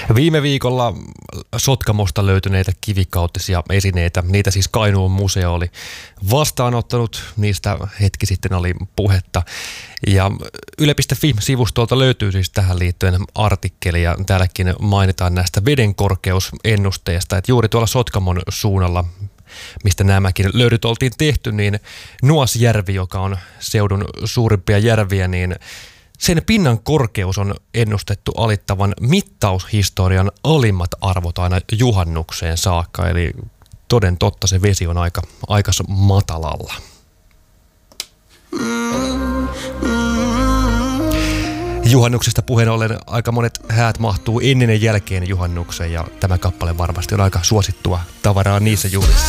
Viime viikolla Sotkamosta löytyneitä kivikautisia esineitä, niitä siis Kainuun museo oli vastaanottanut, niistä hetki sitten oli puhetta. Ja Yle.fi-sivustolta löytyy siis tähän liittyen artikkeli ja täälläkin mainitaan näistä vedenkorkeusennusteista, että juuri tuolla Sotkamon suunnalla, mistä nämäkin löydyt oltiin tehty, niin Nuasjärvi, joka on seudun suurimpia järviä, niin sen pinnan korkeus on ennustettu alittavan mittaushistorian alimmat arvot aina juhannukseen saakka, eli toden totta se vesi on aika matalalla. Juhannuksesta puheen ollen aika monet häät mahtuu ennen ja jälkeen juhannuksen, ja tämä kappale varmasti on aika suosittua tavaraa niissä juhlissa.